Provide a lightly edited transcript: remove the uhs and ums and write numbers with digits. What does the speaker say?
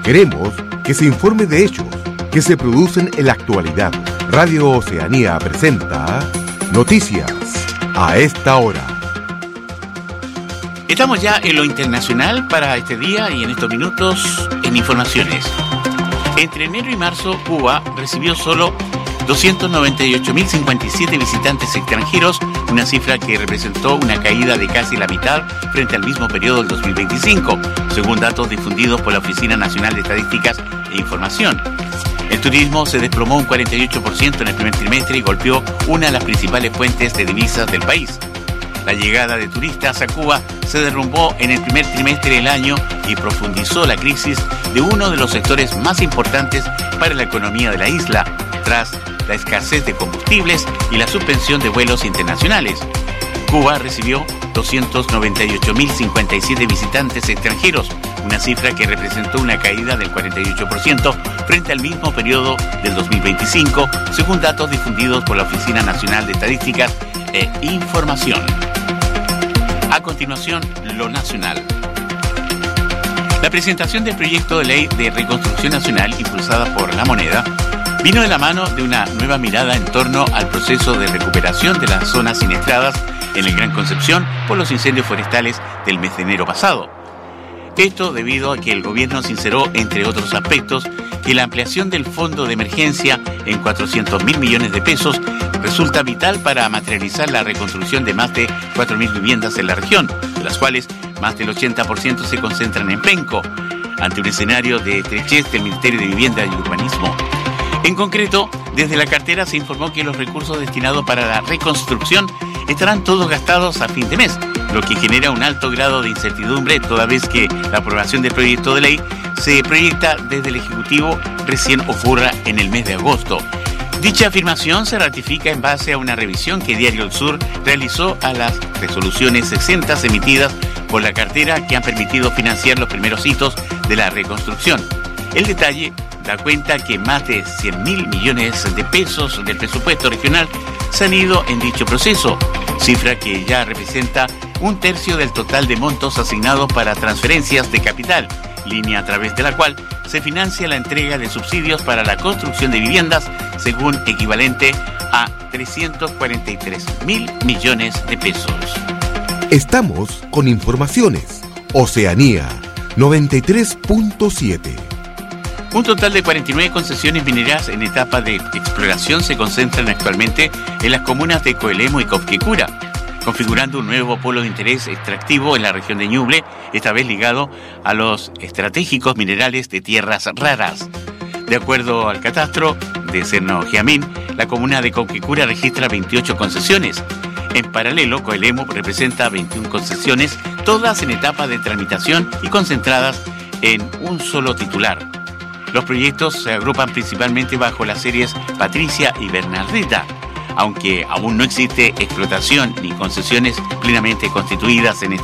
Queremos que se informe de hechos que se producen en la actualidad. Radio Oceanía presenta Noticias a esta hora. Estamos ya en lo internacional para este día y en estos minutos en informaciones. Entre enero y marzo, Cuba recibió solo 298.057 visitantes extranjeros, una cifra que representó una caída de casi la mitad frente al mismo periodo del 2025, según datos difundidos por la Oficina Nacional de Estadísticas e Información. El turismo se desplomó un 48% en el primer trimestre y golpeó una de las principales fuentes de divisas del país. La llegada de turistas a Cuba se derrumbó en el primer trimestre del año y profundizó la crisis de uno de los sectores más importantes para la economía de la isla, tras la escasez de combustibles y la suspensión de vuelos internacionales. Cuba recibió 298.057 visitantes extranjeros, una cifra que representó una caída del 48% frente al mismo periodo del 2025, según datos difundidos por la Oficina Nacional de Estadísticas e Información. A continuación, lo nacional. La presentación del proyecto de ley de reconstrucción nacional impulsada por La Moneda vino de la mano de una nueva mirada en torno al proceso de recuperación de las zonas siniestradas en el Gran Concepción por los incendios forestales del mes de enero pasado. Esto debido a que el gobierno sinceró, entre otros aspectos, que la ampliación del fondo de emergencia en 400.000 millones de pesos resulta vital para materializar la reconstrucción de más de 4.000 viviendas en la región, de las cuales más del 80% se concentran en Penco, ante un escenario de estrechez del Ministerio de Vivienda y Urbanismo. En concreto, desde la cartera se informó que los recursos destinados para la reconstrucción estarán todos gastados a fin de mes, lo que genera un alto grado de incertidumbre, toda vez que la aprobación del proyecto de ley se proyecta desde el Ejecutivo recién ocurra en el mes de agosto. Dicha afirmación se ratifica en base a una revisión que Diario El Sur realizó a las resoluciones exentas emitidas por la cartera que han permitido financiar los primeros hitos de la reconstrucción. El detalle da cuenta que más de 100.000 millones de pesos del presupuesto regional se han ido en dicho proceso, cifra que ya representa un tercio del total de montos asignados para transferencias de capital, línea a través de la cual se financia la entrega de subsidios para la construcción de viviendas, según equivalente a 343.000 millones de pesos. Estamos con informaciones. Oceanía 93.7. Un total de 49 concesiones mineras en etapa de exploración se concentran actualmente en las comunas de Coelemu y Copquecura, configurando un nuevo polo de interés extractivo en la región de Ñuble, esta vez ligado a los estratégicos minerales de tierras raras. De acuerdo al catastro de Cerno-Giamín, la comuna de Copquecura registra 28 concesiones. En paralelo, Coelemu representa 21 concesiones, todas en etapa de tramitación y concentradas en un solo titular. Los proyectos se agrupan principalmente bajo las series Patricia y Bernardita, aunque aún no existe explotación ni concesiones plenamente constituidas en esta